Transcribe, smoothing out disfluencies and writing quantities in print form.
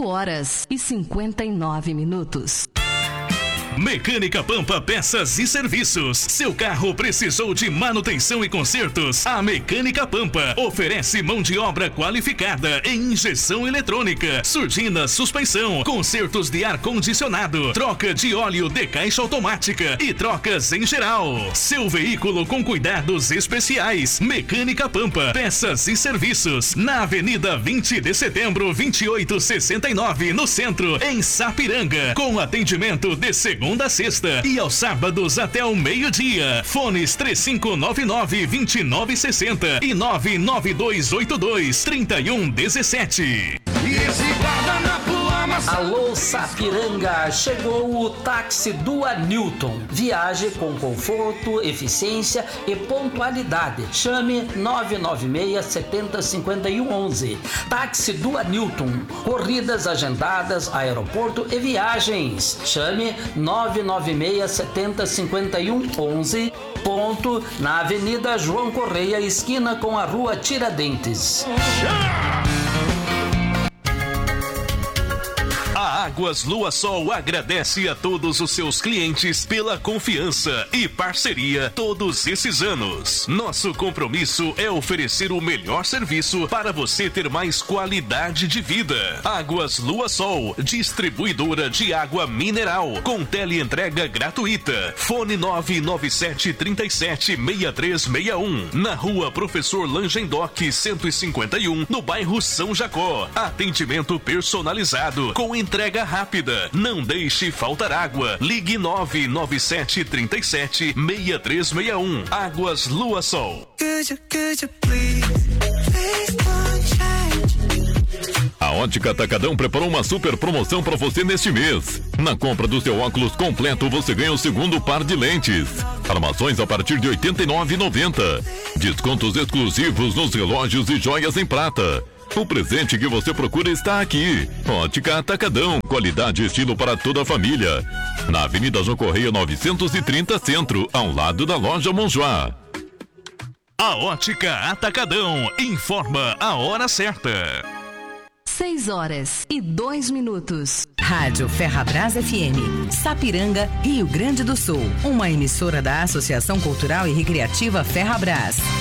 8h59. Mecânica Pampa Peças e Serviços. Seu carro precisou de manutenção e consertos? A Mecânica Pampa oferece mão de obra qualificada em injeção eletrônica, surdina, suspensão, consertos de ar-condicionado, troca de óleo de caixa automática e trocas em geral. Seu veículo com cuidados especiais. Mecânica Pampa Peças e Serviços. Na Avenida 20 de Setembro, 2869, no centro, em Sapiranga. Com atendimento de segunda a sexta e aos sábados até o meio-dia. Fones 3599-2960 e 99282-3117. Alô Sapiranga, chegou o táxi Dua Newton. Viaje com conforto, eficiência e pontualidade. Chame 996-70-5111. Táxi Dua Newton. Corridas agendadas, aeroporto e viagens. Chame 996-70-5111. Ponto na Avenida João Correia, esquina com a Rua Tiradentes. A Águas Lua Sol agradece a todos os seus clientes pela confiança e parceria todos esses anos. Nosso compromisso é oferecer o melhor serviço para você ter mais qualidade de vida. Águas Lua Sol, distribuidora de água mineral, com teleentrega gratuita. Fone 997376361, na Rua Professor Langendoc 151, no bairro São Jacó. Atendimento personalizado, com entrega rápida. Não deixe faltar água. Ligue 997376361. Águas Lua Sol. A Ótica Atacadão preparou uma super promoção para você neste mês. Na compra do seu óculos completo, você ganha o segundo par de lentes. Armações a partir de R$ 89,90. Descontos exclusivos nos relógios e joias em prata. O presente que você procura está aqui. Ótica Atacadão, qualidade e estilo para toda a família. Na Avenida João Correia 930 Centro, ao lado da loja Monjoá. A Ótica Atacadão informa a hora certa. 6h02. Rádio Ferrabras FM, Sapiranga, Rio Grande do Sul. Uma emissora da Associação Cultural e Recreativa Ferrabras.